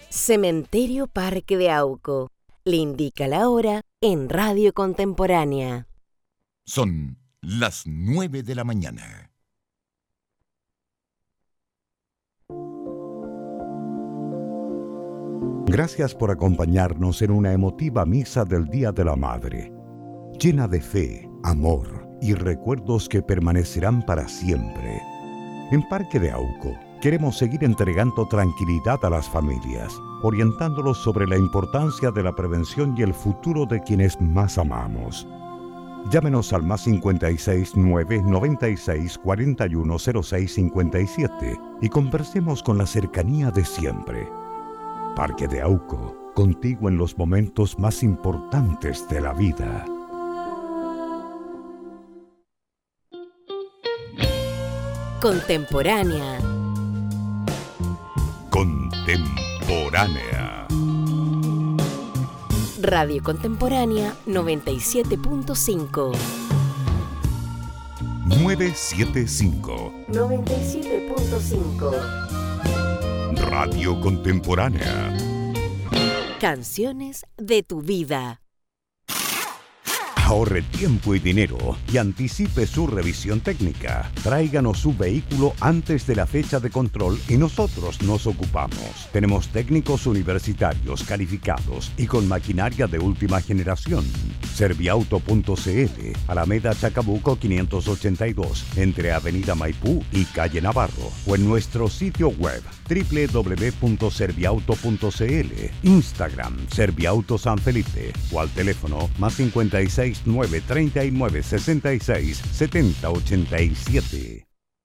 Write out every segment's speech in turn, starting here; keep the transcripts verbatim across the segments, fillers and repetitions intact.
Cementerio Parque de Auco. Le indica la hora en Radio Contemporánea. Son las nueve de la mañana. Gracias por acompañarnos en una emotiva misa del Día de la Madre, llena de fe, amor y recuerdos que permanecerán para siempre. En Parque de Auco queremos seguir entregando tranquilidad a las familias, orientándolos sobre la importancia de la prevención y el futuro de quienes más amamos. Llámenos al más cincuenta y seis, nueve, noventa y seis, cuarenta y uno, cero seis, cincuenta y siete y conversemos con la cercanía de siempre. Parque de Auco, contigo en los momentos más importantes de la vida. Contemporánea. Contemporánea. Radio Contemporánea noventa y siete punto cinco. novecientos setenta y cinco. noventa y siete punto cinco. Radio Contemporánea. Canciones de tu vida. Ahorre tiempo y dinero y anticipe su revisión técnica. Tráiganos su vehículo antes de la fecha de control y nosotros nos ocupamos. Tenemos técnicos universitarios calificados y con maquinaria de última generación. Serviauto punto c l, Alameda Chacabuco quinientos ochenta y dos, entre Avenida Maipú y Calle Navarro, o en nuestro sitio web doble u doble u doble u punto serviauto punto c l, Instagram Serviauto San Felipe, o al teléfono más cincuenta y seis, nueve, treinta y nueve, sesenta y seis, setenta, ochenta y siete.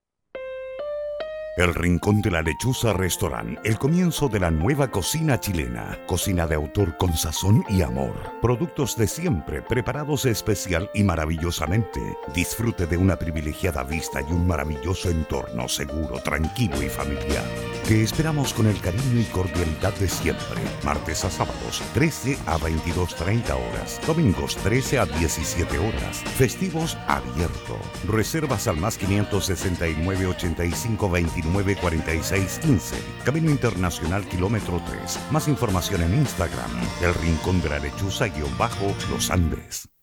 El Rincón de la Lechuza Restaurant, el comienzo de la nueva cocina chilena. Cocina de autor con sazón y amor. Productos de siempre, preparados especial y maravillosamente. Disfrute de una privilegiada vista y un maravilloso entorno seguro, tranquilo y familiar. Te esperamos con el cariño y cordialidad de siempre. Martes a sábados, trece a veintidós treinta horas. Domingos, trece a diecisiete horas. Festivos, abierto. Reservas al más quinientos sesenta y nueve, ochenta y cinco, veintinueve, cuarenta y seis, quince. Camino Internacional kilómetro tres. Más información en Instagram. El Rincón de la Lechuza guión bajo Los Andes.